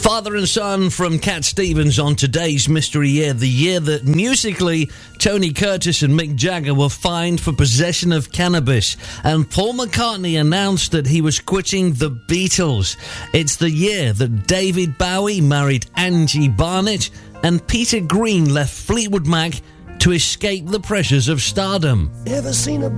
Father and son from Cat Stevens on today's Mystery Year, the year that musically Tony Curtis and Mick Jagger were fined for possession of cannabis, and Paul McCartney announced that he was quitting the Beatles. It's the year that David Bowie married Angie Barnett and Peter Green left Fleetwood Mac to escape the pressures of stardom. Ever seen a